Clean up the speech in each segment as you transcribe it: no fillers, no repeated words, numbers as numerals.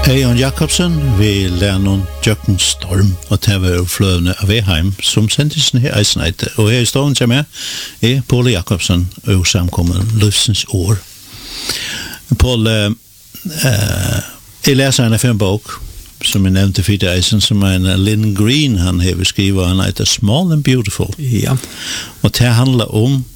Jon Jakobsen, vi lærte Jøkken Storm, og det var fløvende av Eheim, som sendte sin her eisneite. Og her i stående til meg Paul Jakobsen, og samkommet Løvsens år. Paul, jeg leser en av bok, som jeg nevnte fire eisen, som en Lynn Green, han har skrivet, han heter Small and Beautiful. Ja. Og det handler om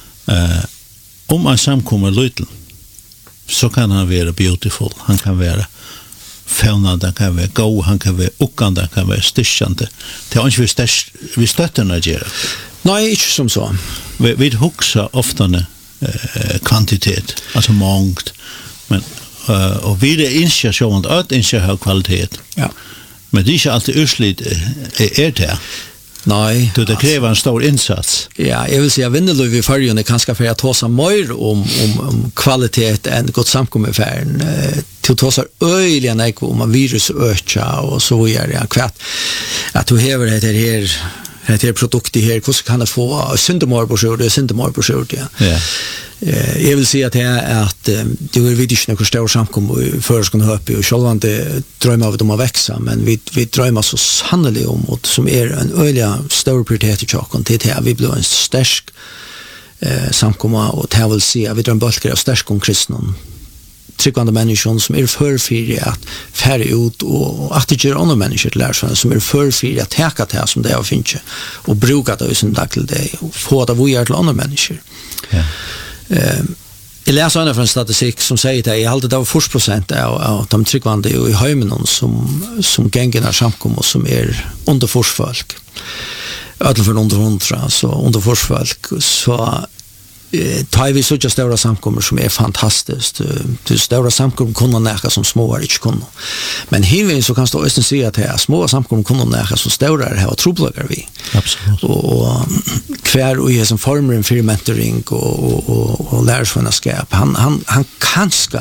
en samkommet Løytel, så kan han være beautiful, han kan være faunande, han kan være god, han kan være ukkande, han kan være styrkjande. Det er ikke vi støtter når det gjør. Nei, ikke som så. Vi hukser ofte kvantitet, altså mångt, men og vi innskjer sånn at innskjer høy kvalitet. Ja. Men det er ikke alltid utslitt det. Nei. Det krever en stor innsats. Ja, jeg vil si at Vindeløy i fargen er kanskje for å ta seg mer om kvalitet enn godt samkommefæren. Til å ta seg øyelig enn ikke om virus øker og så gjør det. At du hever det her produktet her, hvordan kan det få syndemorborsjord, ja. Ja. Jeg vil si at det er at det er vidt ikke noe større samkom før skal høpe, og selv om det drømmer av å vekse, men vi drømmer så sannelig om, som er en øyelig større prioritet i tjokken, til det vi blir en sterk samkom, og det vil si at vi drømmer bølger av sterk om kristne, tryggvande mennesker som er førfyrig at færre ut og at det gjør andre mennesker til lærersvannet som er førfyrig at teka det som det er å finne og bruke det i sin dag til det og få det vi gjør til andre mennesker. Ja. Jeg leser fra en statistikk som sier at jeg halte det var 40% av de tryggvande i heimen som gengen er samkom og som er under forsfolk. Ødelfor under 100, så under forsfolk, så tar vi så stora samkommer som är fantastiskt. Det stora samkommer kunde näka som små inte kunde. Men hivin så kan stå östen se att det små samkommer kunde näka som stora det har troblagar vi. Absolut. Och kvar och är som former för mentoring och lärsvänskap. Han kanske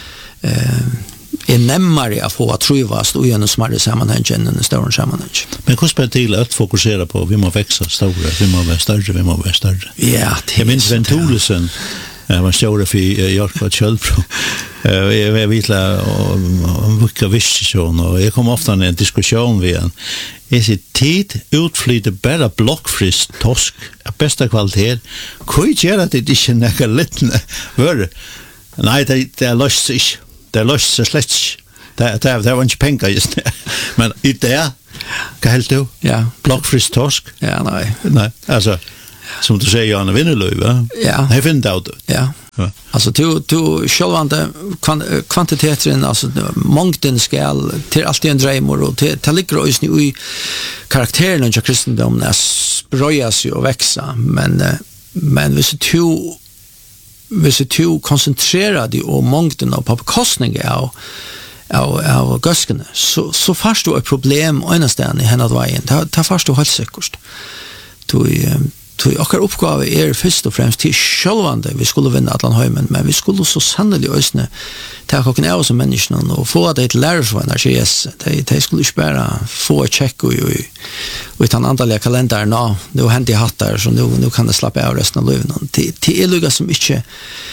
är nemmare att få att trivas och göra smärre sammanhang än en större sammanhang. Men hur spelar till att fokusera på vi må växa stora, vi må vara större. Ja, jag minns Sven Thoresen, jag var stor för Jarkva Kjöldbro. Jag vitla om vilka vision och jag kom ofta i en diskussion med en. Är det tid utflyter bara blockfrist tosk, bästa kvalitet. Hur gör det inte några lite vör? Nej, det är lustigt. Det löst sig slett. Det var inte pengar just det. Men i det, vad helt du? Ja. Blockfrist torsk? Ja, nej. Nej, alltså, som du säger, Janne Vinnerlöv, va? Ja. Jag finner det. Ja. Ja. Alltså, du självande kvantiteten, alltså, mångden skall till alltid en drömmor och till ligger också i karaktären av kristendomen att spröja sig och växa. Men hvis du koncentrerar dig och mångden på bekostning av göskene, så först du ett problem enastående i henne vägen. Det först du helt säkert. Akkurat uppgave är först och främst till självande vi skulle vinna Atlanheimen, men vi skulle så sannolikt ösne ta kocken av som människan och få det till lärarsvänner så yes, det skulle inte bara få ett check och utan andra kalendrar nu hänt i hattar så nu kan det slappa av resten av livet. Det är lugga som inte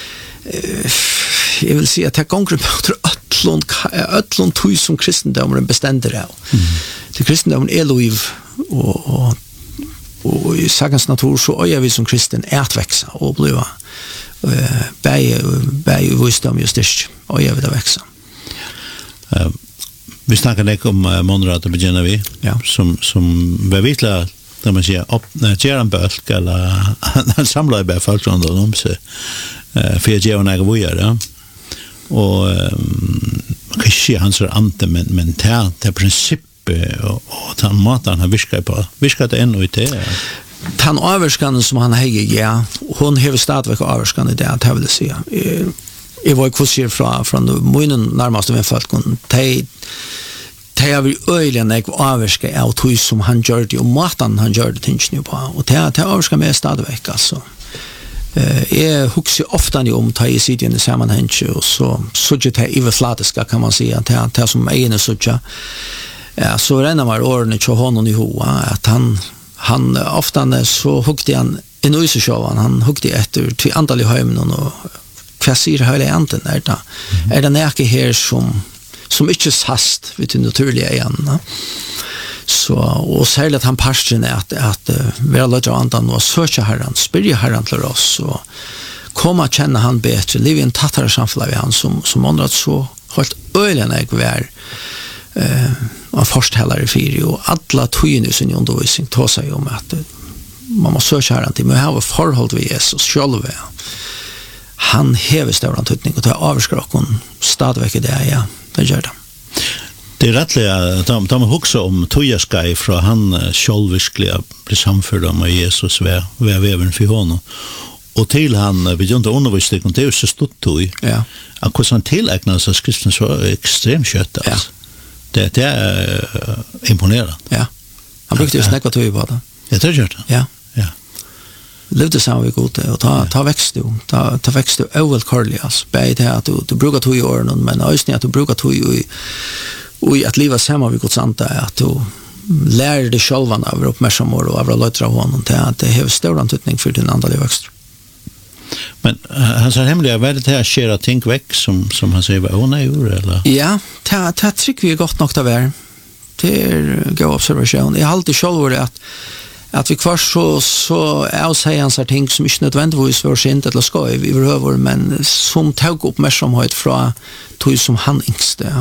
jag vill säga att det gånger på ötlund tog som kristendomen beständer av. Till kristendomen är liv och i sakens natur så är vi som kristen att växa och bliva bäj visdom just det och jag vill växa. Vi snackar inte om Monrad och begynner vi som bevitlar när man säger upp när en bölk eller han samlar bara folk runt om sig för att göra några vågar och kanske hans ante men det princip och han matar han viskar det ännu inte han avskan som han häger ja hon har stadverk avskan det att vill se jag var kurser från munnen närmast med folk det vi öjligen jag avska av tog som han gör det och matan han gör det tänks nu på och det avska med stadverk alltså jag huxar ofta om ta i sidan i sammanhang och så det i överflatiska kan man säga att det som är så ja, så renner man årene til honom i hoa, at han ofta så hukte han en øysesjåvan, han hukte etter til andal i heimen, og hva sier hele enten, er det nække her som som inte sast vid det naturliga igen. Så, och särskilt att han parsten är att vi har lärt andan och söka Herren, spyrja Herren till oss och komma att känna han bättre, liv i en tattare samfällag han som andrat så helt öjligen är av forsthällare fyra och alla tygna i sin undervisning tar sig om att man måste söka Herren till, men ha förhåll vid Jesus själva. Han hever stor antydning och det avskar och stadigväck i det, ja, det gör det. Det är rättliga, de har också om tojaskaj från han själviskliga blir samförda med Jesus vid väven för honom. Och till han vid inte undervisning, det är ju så stort tog. Ja. Att hur han tillägnar sig skriften så extremt kött. Ja. Det är imponerande. Ja. Han brukade ju snäcka tog på det. Ja, det gör det. Ja. Ja. Levde sammen vi god og ta vekst du. Ta vekst du överallt korlig. Bæg til at du brukar tog i åren, men også at du brukar tog i at livet sammen vi gods anta, at du lærer deg självan av uppmärksamhet och av löjtra av honom till att det har stor antydning för din andliga växt. Men han sa hemliga, vad är det här skera ting väck som han säger, nej, eller? Ja, det tycker vi är gott nog det var. Det är god observation. Jag har alltid själv att vi kvar så avsäger han sig ting som inte nödvändigtvis var sint eller skoj överhuvud, men som tog uppmärksamhet från tog som han yngste.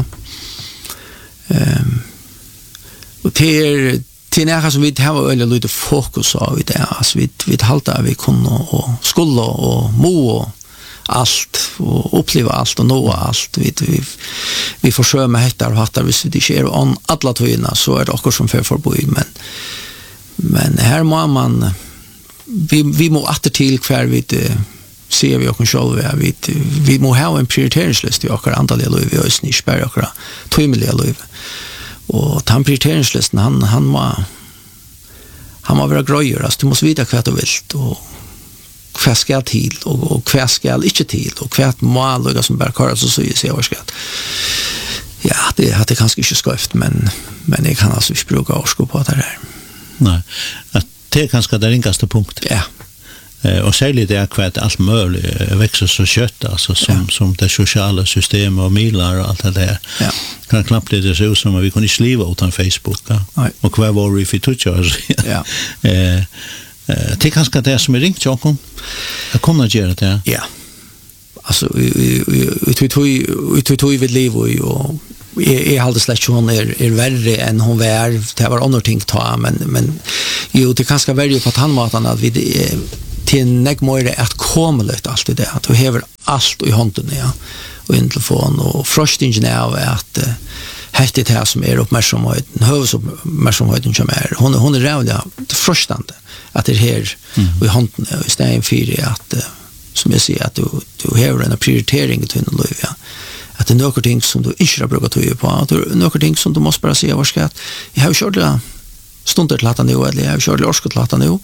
Och till nära som vi har öliga lite fokus av det. Alltså vi halta vi kunde och skulle och må allt och uppleva allt och nå allt. Vi försöker med hettar och hattar hvis det sker om alla tøyna så är det också som förbi, men här må man vi må åter till kvar vi ser vi också själva vi må ha en prioriteringslista i våra andliga liv vi är inte bara våra tøymeliga liv. Och han prioriteringslisten han var vara gröjer, alltså du måste veta vad du vill och vad ska till och vad ska inte till och vad mål och som bara kör så säger jag ska. Ja, det hade kanske inte skrivit men jag kan alltså inte bruka orsko på det här. Nej. Att det är kanske det ringaste punkt. Ja. Och särskilt det är kvart allt möjligt växer så kött alltså som det sociala systemet och milar och allt det där. Ja. Kan knappt det se ut som att vi kunde skriva utan Facebook. Ja? Och kvar var vi för touchar. Ja. Det är kanske det som är ringt Jakob. Jag kommer att göra det. Ja. Alltså vi tog vid liv och jag hade släckt hon är värre än hon var. Det var andra ting ta men jo det kanske värre på att han matan att vi till nägmöre att komma lite allt det att du har allt i handen ja och i telefon och frostingen av att häftigt här som är uppmärksamheten huvuduppmärksamheten som är hon är rävliga frustande att det här i handen och istället för att som jag säger att du har en prioritering till din liv ja att det är några ting som du inte har brukat att på att det är några ting som du måste bara se vad ska jag har kört det stunder till att nu eller jag har kört orskot till att nu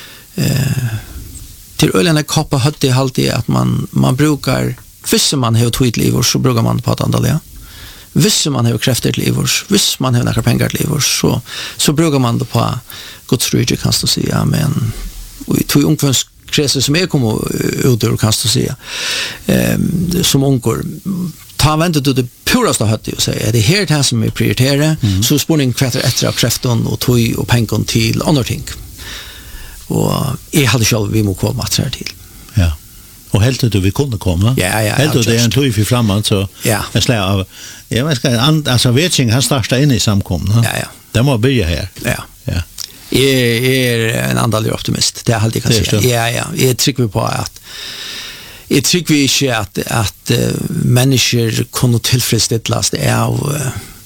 till öllarna kappa hade alltid att man brukar visst man har tweet liv och så brukar man på att andra visst man har krafter liv och visst man har några pengar liv och så brukar man då på Guds rike kan du säga men och två ungefär kriser som är kommer ut ur kan du säga som onkor ta vänta du det puraste hade ju säga det här det som är prioritera så spårning kvarter efter kraften och tog och pengar till andra ting och jag hade själv vi må komma att säga till ja och helt du vi kunde komma ja helt det är en tog för framåt så ja jag slår av jag ska alltså vet inte han startar in i samkomna ja det må börja här ja jag är en andlig optimist det är alltid kan säga ja jag tycker på att jag tycker vi inte att människor kan tillfredsställas av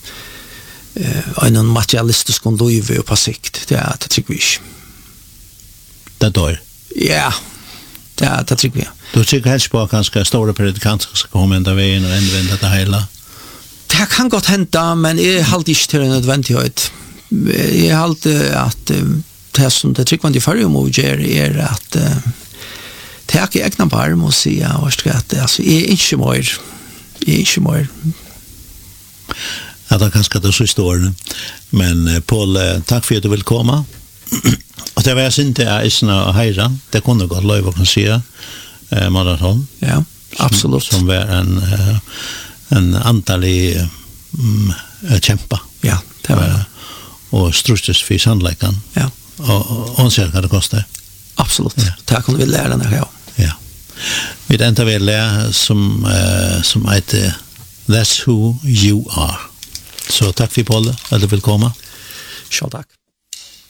en materialistisk liv på sikt det tycker vi inte det dör ja det tycker vi du tycker helst på ganska stora predikanter ska komma ända vägen och använda det hela det kan gott hända men jag har alltid inte till en nödvändighet jag har alltid att det som det tycker man i förra moger är att tack jag egna barm och säga vad ska det alltså är inte mer ja det kanske det så står men Paul tack för att du vill komma och det var jag inte är isna höra det kunde gå live och kan se maraton ja absolut som var en antal kämpa. Ja, det var det. Och strustes för sannolikan. Ja. Och ser vad det kostar. Absolut. Ja. Det kan vi lära den här. Ja. Vi enda vill lära som heter That's Who You Are. Så tack för Paul att du vill komma. Så tack.